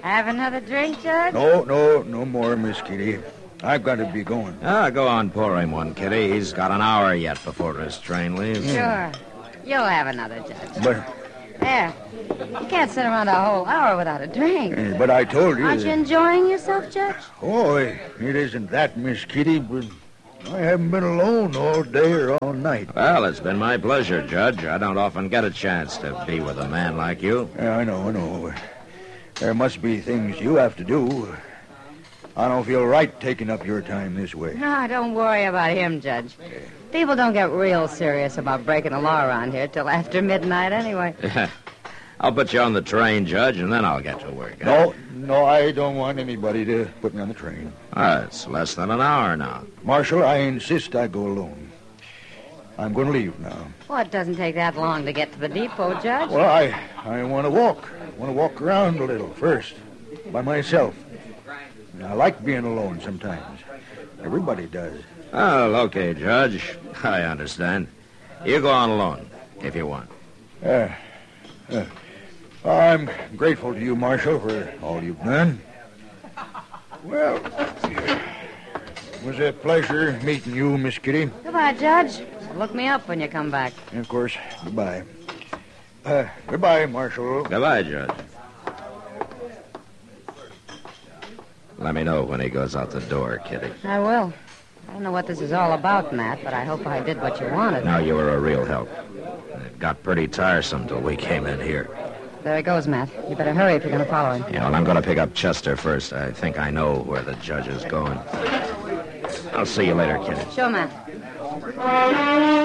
Have another drink, Judge? No more, Miss Kitty. I've got to be going. Go on, pour him one, Kitty. He's got an hour yet before his train leaves. Sure. You'll have another, Judge. But There. You can't sit around a whole hour without a drink. but I told you... Aren't you enjoying yourself, Judge? Oh, it isn't that, Miss Kitty, but I haven't been alone all day or all night. Well, it's been my pleasure, Judge. I don't often get a chance to be with a man like you. Yeah, I know. There must be things you have to do. I don't feel right taking up your time this way. No, don't worry about him, Judge. People don't get real serious about breaking the law around here till after midnight anyway. I'll put you on the train, Judge, and then I'll get to work. No, I don't want anybody to put me on the train. It's less than an hour now. Marshal, I insist I go alone. I'm going to leave now. Well, it doesn't take that long to get to the depot, Judge. Well, I want to walk. I want to walk around a little first, by myself. I like being alone sometimes. Everybody does. Oh, okay, Judge. I understand. You go on alone, if you want. I'm grateful to you, Marshal, for all you've done. Well, it was a pleasure meeting you, Miss Kitty. Goodbye, Judge. Look me up when you come back. And of course, goodbye. Goodbye, Marshal. Goodbye, Judge. Let me know when he goes out the door, Kitty. I will. I don't know what this is all about, Matt, but I hope I did what you wanted. Now, you were a real help. It got pretty tiresome till we came in here. There he goes, Matt. You better hurry if you're going to follow him. Yeah, well, I'm going to pick up Chester first. I think I know where the judge is going. I'll see you later, Kitty. Sure, Matt.